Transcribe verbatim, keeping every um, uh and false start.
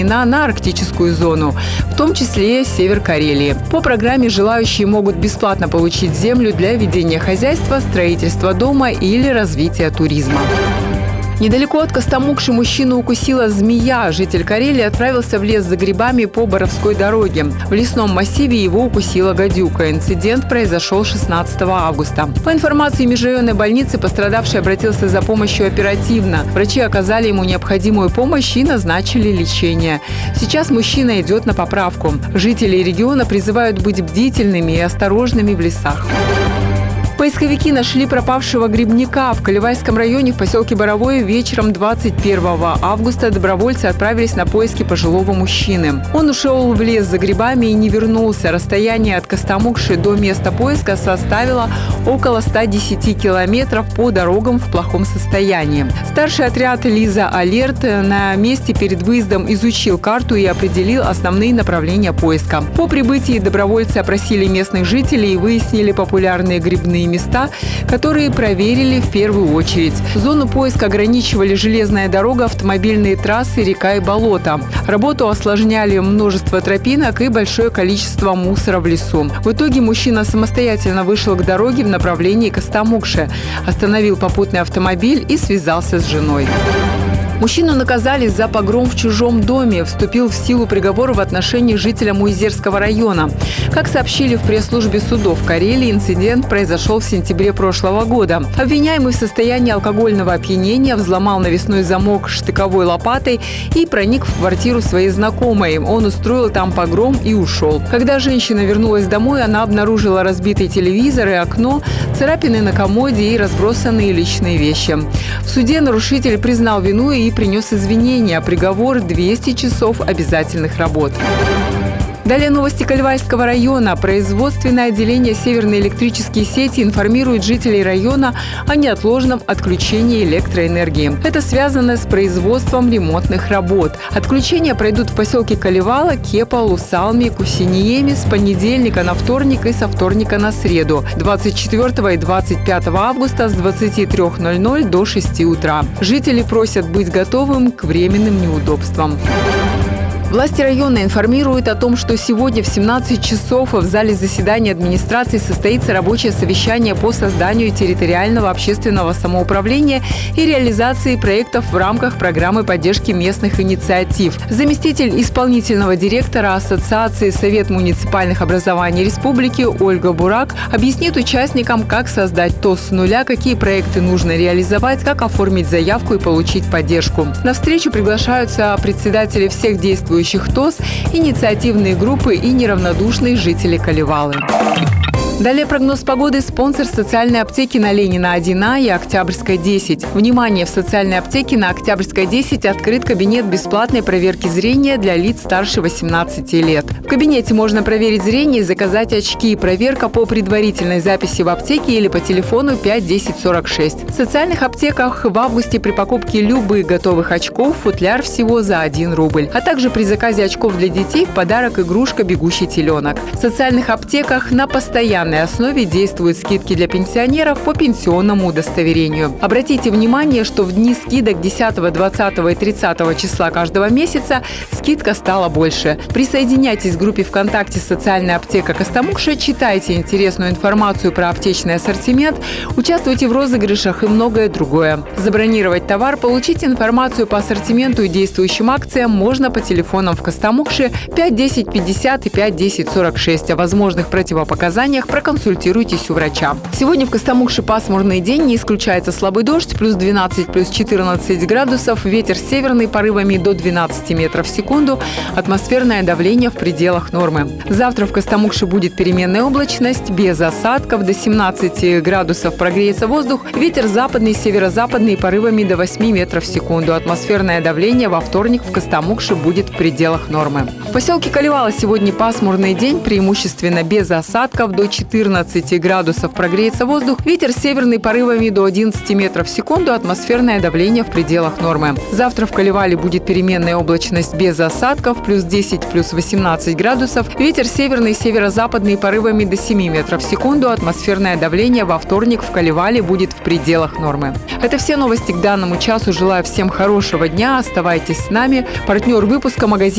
на арктическую зону, в том числе север Карелии. По программе желающие могут бесплатно получить землю для ведения хозяйства, строительства дома или развития туризма. Недалеко от Костомукши мужчину укусила змея. Житель Карелии отправился в лес за грибами по Боровской дороге. В лесном массиве его укусила гадюка. Инцидент произошел шестнадцатого августа. По информации межрайонной больницы, пострадавший обратился за помощью оперативно. Врачи оказали ему необходимую помощь и назначили лечение. Сейчас мужчина идет на поправку. Жители региона призывают быть бдительными и осторожными в лесах. Поисковики нашли пропавшего грибника. В Калевайском районе в поселке Боровое вечером двадцать первого августа добровольцы отправились на поиски пожилого мужчины. Он ушел в лес за грибами и не вернулся. Расстояние от Костомукши до места поиска составило около ста десяти километров по дорогам в плохом состоянии. Старший отряд «Лиза Алерт» на месте перед выездом изучил карту и определил основные направления поиска. По прибытии добровольцы опросили местных жителей и выяснили популярные грибные места, которые проверили в первую очередь. Зону поиска ограничивали железная дорога, автомобильные трассы, река и болото. Работу осложняли множество тропинок и большое количество мусора в лесу. В итоге мужчина самостоятельно вышел к дороге в направлении Костомукши, остановил попутный автомобиль и связался с женой. Мужчину наказали за погром в чужом доме. Вступил в силу приговор в отношении жителя Муизерского района. Как сообщили в пресс-службе судов Карелии, инцидент произошел в сентябре прошлого года. Обвиняемый в состоянии алкогольного опьянения взломал навесной замок штыковой лопатой и проник в квартиру своей знакомой. Он устроил там погром и ушел. Когда женщина вернулась домой, она обнаружила разбитый телевизор и окно, царапины на комоде и разбросанные личные вещи. В суде нарушитель признал вину и принес извинения. Приговор – двести часов обязательных работ. Далее новости Калевайского района. Производственное отделение «Северные электрические сети» информирует жителей района о неотложном отключении электроэнергии. Это связано с производством ремонтных работ. Отключения пройдут в поселке Калевала, Кепа, Лусалме, Кусиниеме с понедельника на вторник и со вторника на среду, двадцать четвёртого и двадцать пятого августа с двадцати трёх ноль-ноль до шести утра. Жители просят быть готовым к временным неудобствам. Власти района информируют о том, что сегодня в семнадцать часов в зале заседания администрации состоится рабочее совещание по созданию территориального общественного самоуправления и реализации проектов в рамках программы поддержки местных инициатив. Заместитель исполнительного директора Ассоциации Совет муниципальных образований Республики Ольга Бурак объяснит участникам, как создать ТОС с нуля, какие проекты нужно реализовать, как оформить заявку и получить поддержку. На встречу приглашаются председатели всех действующих ТОС, инициативные группы и неравнодушные жители Калевалы. Далее прогноз погоды. Спонсор социальной аптеки на Ленина один А и Октябрьская десять. Внимание! В социальной аптеке на Октябрьской десять открыт кабинет бесплатной проверки зрения для лиц старше восемнадцати лет. В кабинете можно проверить зрение и заказать очки. Проверка по предварительной записи в аптеке или по телефону пять десять сорок шесть. В социальных аптеках в августе при покупке любых готовых очков футляр всего за один рубль. А также при заказе очков для детей в подарок игрушка «Бегущий теленок». В социальных аптеках на постоянной основе действуют скидки для пенсионеров по пенсионному удостоверению. Обратите внимание, что в дни скидок десятого, двадцатого и тридцатого числа каждого месяца скидка стала больше. Присоединяйтесь к группе ВКонтакте «Социальная аптека Костомукши», читайте интересную информацию про аптечный ассортимент, участвуйте в розыгрышах и многое другое. Забронировать товар, получить информацию по ассортименту и действующим акциям можно по телефонам в Костомукши пять десять пятьдесят и пять десять сорок шесть. О возможных противопоказаниях проконсультируйтесь у врача. Сегодня в Костомукши пасмурный день, не исключается слабый дождь, плюс двенадцать, плюс четырнадцать градусов, ветер северный порывами до двенадцати метров в секунду, атмосферное давление в пределах нормы. Завтра в Костомукши будет переменная облачность, без осадков, до семнадцати градусов прогреется воздух, ветер западный, северо-западный порывами до восьми метров в секунду, атмосферное давление во вторник в Костомукши будет в пределах нормы. В поселке Калевала сегодня пасмурный день, преимущественно без осадков, до четырнадцати градусов прогреется воздух, ветер северный порывами до одиннадцати метров в секунду, атмосферное давление в пределах нормы. Завтра в Калевале будет переменная облачность без осадков, плюс десять, плюс восемнадцать градусов, ветер северный, северо-западный порывами до семи метров в секунду, атмосферное давление во вторник в Калевале будет в пределах нормы. Это все новости к данному часу. Желаю всем хорошего дня, оставайтесь с нами. Партнер выпуска — магазин